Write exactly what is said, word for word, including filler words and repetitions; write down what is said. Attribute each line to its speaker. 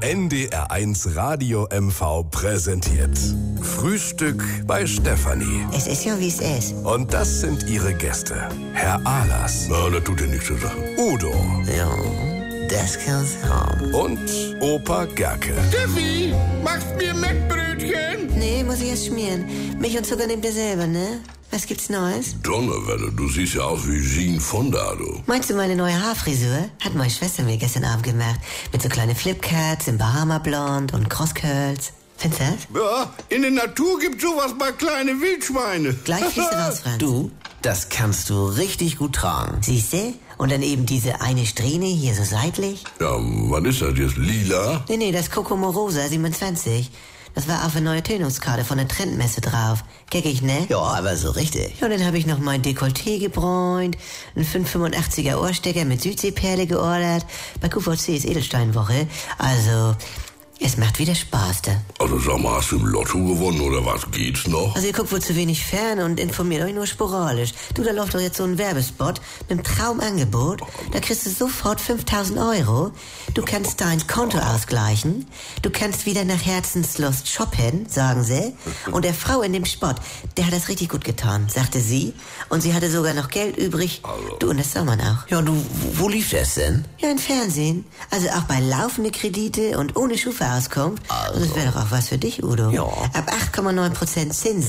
Speaker 1: N D R eins Radio M V präsentiert Frühstück bei Stefanie.
Speaker 2: Es ist ja, wie es ist.
Speaker 1: Und das sind ihre Gäste. Herr Ahlers.
Speaker 3: Na, das tut dir nichts zu sagen.
Speaker 1: Udo.
Speaker 2: Ja, das kann's haben.
Speaker 1: Und Opa Gerke.
Speaker 4: Steffi, machst mir Mettbrötchen?
Speaker 2: Nee, muss ich erst schmieren. Milch und Zucker nehmt ihr selber, ne? Was gibt's Neues?
Speaker 3: Donnerwetter, du siehst ja aus wie Jean Fonda, du.
Speaker 2: Meinst du meine neue Haarfrisur? Hat meine Schwester mir gestern Abend gemacht. Mit so kleinen Flipcats im Bahama-Blond und Crosscurls. Findest du das?
Speaker 4: Ja, in der Natur gibt's sowas bei kleine Wildschweine.
Speaker 2: Gleich fließt du raus, Franz.
Speaker 5: Du, das kannst du richtig gut tragen.
Speaker 2: Siehste? Und dann eben diese eine Strähne hier so seitlich.
Speaker 3: Ja, was ist das jetzt, lila?
Speaker 2: Nee, nee, das ist Coco Morosa siebenundzwanzig. Das war auf der neue Tönungskarte von der Trendmesse drauf. Geckig, ne?
Speaker 5: Ja, aber so richtig.
Speaker 2: Ja, und dann habe ich noch mein Dekolleté gebräunt, einen fünf fünfundachtsiger Ohrstecker mit Südseeperle geordert. Bei Q V C ist Edelsteinwoche. Also, es macht wieder Spaß da.
Speaker 3: Also sag mal, hast du im Lotto gewonnen oder was? Geht's noch?
Speaker 2: Also ihr guckt wohl zu wenig fern und informiert euch nur sporadisch. Du, da läuft doch jetzt so ein Werbespot mit einem Traumangebot. Da kriegst du sofort fünftausend Euro. Du kannst dein Konto ausgleichen. Du kannst wieder nach Herzenslust shoppen, sagen sie. Und der Frau in dem Spot, der hat das richtig gut getan, sagte sie. Und sie hatte sogar noch Geld übrig. Du, und das soll man auch.
Speaker 5: Ja, du, wo lief das denn?
Speaker 2: Ja, im Fernsehen. Also auch bei laufende Kredite und ohne Schufa-Auskunft. Also. Und das wäre doch auch was für dich, Udo.
Speaker 5: Ja.
Speaker 2: Ab acht Komma neun Prozent Zinsen.